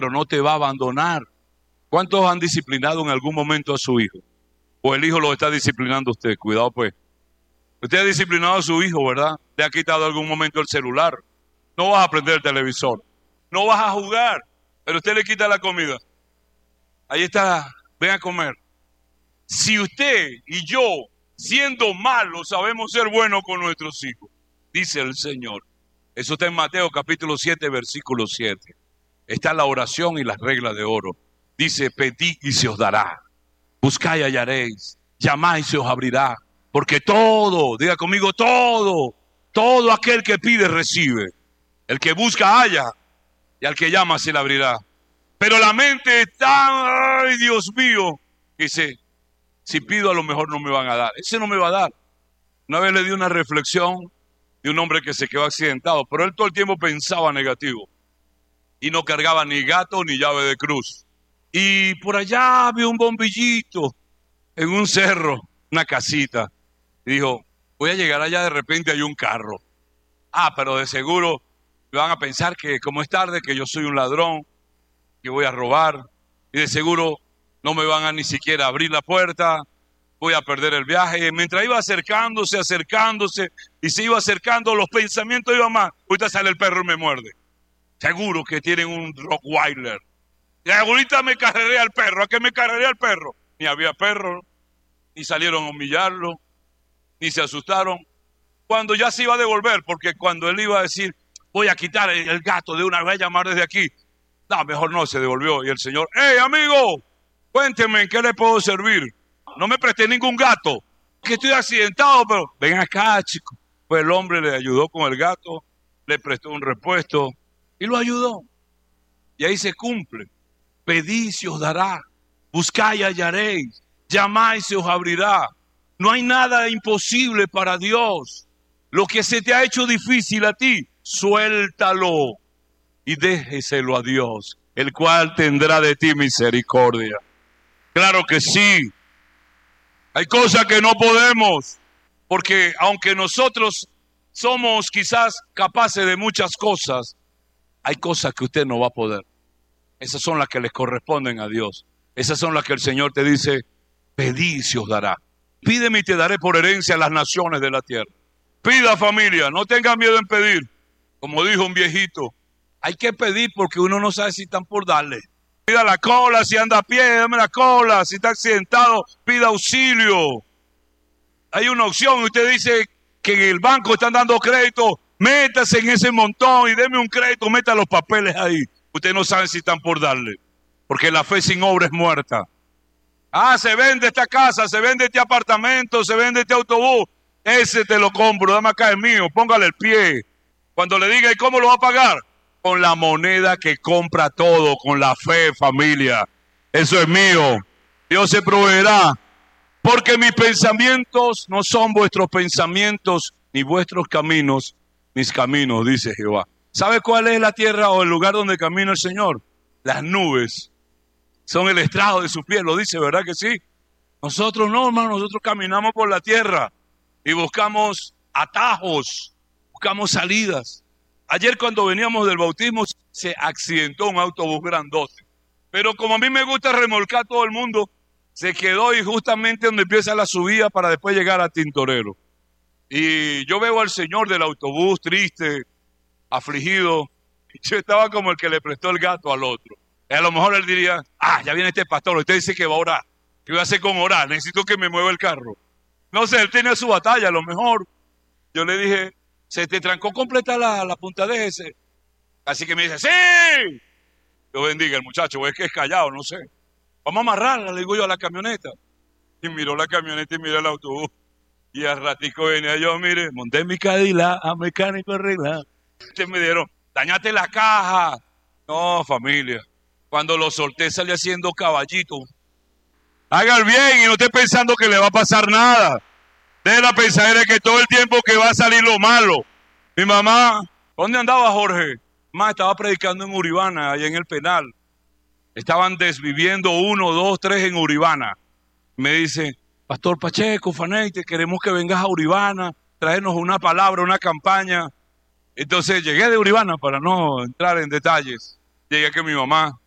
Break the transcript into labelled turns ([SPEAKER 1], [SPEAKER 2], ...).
[SPEAKER 1] pero no te va a abandonar. ¿Cuántos han disciplinado en algún momento a su hijo? O el hijo lo está disciplinando a usted. Cuidado pues. Usted ha disciplinado a su hijo, ¿verdad? Le ha quitado algún momento el celular. No vas a prender el televisor. No vas a jugar. Pero usted le quita la comida. Ahí está, ven a comer. Si usted y yo, siendo malos, sabemos ser buenos con nuestros hijos, dice el Señor. Eso está en Mateo capítulo 7, versículo 7. Está la oración y las reglas de oro. Dice, pedid y se os dará. Buscad y hallaréis. Llamad y se os abrirá. Porque todo, diga conmigo, todo aquel que pide recibe. El que busca halla, y al que llama se le abrirá. Pero la mente está, ay Dios mío, que dice, si pido a lo mejor no me van a dar. Ese no me va a dar. Una vez le di una reflexión de un hombre que se quedó accidentado, pero él todo el tiempo pensaba negativo. Y no cargaba ni gato ni llave de cruz. Y por allá había un bombillito en un cerro, una casita. Y dijo, voy a llegar allá, de repente hay un carro. Pero de seguro me van a pensar que como es tarde, que yo soy un ladrón, que voy a robar. Y de seguro no me van a ni siquiera abrir la puerta. Voy a perder el viaje. Y mientras iba acercándose, y se iba acercando, los pensamientos iban más. Ahorita sale el perro y me muerde. Seguro que tienen un Rottweiler. Y ahorita me cargaré al perro. ¿A qué me cargaré al perro? Ni había perro, ni salieron a humillarlo, ni se asustaron. Cuando ya se iba a devolver, porque cuando él iba a decir, voy a quitar el gato de una vez, voy a llamar desde aquí. No, mejor no, se devolvió. Y el Señor, ¡hey, amigo! Cuénteme, ¿en qué le puedo servir? No me presté ningún gato, que estoy accidentado, pero ven acá, chico. Pues el hombre le ayudó con el gato, le prestó un repuesto y lo ayudó. Y ahí se cumple. Pedid y se os dará. Buscad y hallaréis. Llamad y se os abrirá. No hay nada imposible para Dios. Lo que se te ha hecho difícil a ti, suéltalo y déjeselo a Dios, el cual tendrá de ti misericordia. Claro que sí. Hay cosas que no podemos, porque aunque nosotros somos quizás capaces de muchas cosas, hay cosas que usted no va a poder. Esas son las que les corresponden a Dios. Esas son las que el Señor te dice, pedid y se os dará. Pídeme y te daré por herencia a las naciones de la tierra. Pida, familia, no tengan miedo en pedir. Como dijo un viejito, hay que pedir porque uno no sabe si están por darle. Pida la cola, si anda a pie, dame la cola. Si está accidentado, pida auxilio. Hay una opción, usted dice que en el banco están dando crédito, métase en ese montón y deme un crédito, meta los papeles ahí. Usted no sabe si están por darle, porque la fe sin obra es muerta. Se vende esta casa, se vende este apartamento, se vende este autobús. Ese te lo compro, dame acá, es mío, póngale el pie. Cuando le diga, ¿y cómo lo va a pagar? Con la moneda que compra todo, con la fe, familia. Eso es mío. Dios se proveerá. Porque mis pensamientos no son vuestros pensamientos, ni vuestros caminos, mis caminos, dice Jehová. ¿Sabe cuál es la tierra o el lugar donde camina el Señor? Las nubes son el estrado de sus pies, lo dice, ¿verdad que sí? Nosotros no, hermano, nosotros caminamos por la tierra y buscamos atajos, buscamos salidas. Ayer cuando veníamos del bautismo se accidentó un autobús grandote, pero como a mí me gusta remolcar a todo el mundo, se quedó y justamente donde empieza la subida para después llegar a Tintorero. Y yo veo al señor del autobús triste, afligido. Yo estaba como el que le prestó el gato al otro. Y a lo mejor él diría, ya viene este pastor, usted dice que va a orar. ¿Qué voy a hacer con orar? Necesito que me mueva el carro. No sé, él tenía su batalla, a lo mejor. Yo le dije, ¿se te trancó completa la punta de ese? Así que me dice, ¡sí! Dios bendiga el muchacho, o es que es callado, no sé. Vamos a amarrarla, le digo yo, a la camioneta. Y miró la camioneta y miró el autobús. Y al ratico venía yo, mire, monté mi Cadillac a mecánico arreglar. Ustedes me dieron, dañate la caja. No, familia. Cuando lo solté salí haciendo caballito. Haga el bien y no esté pensando que le va a pasar nada. Deje la pensadera de que todo el tiempo que va a salir lo malo. Mi mamá, ¿dónde andaba Jorge? Mamá, estaba predicando en Uribana, allá en el penal. Estaban desviviendo 1, 2, 3 en Uribana. Me dice, Pastor Pacheco, Faneite, queremos que vengas a Uribana, traernos una palabra, una campaña. Entonces llegué de Uribana para no entrar en detalles. Llegué que mi mamá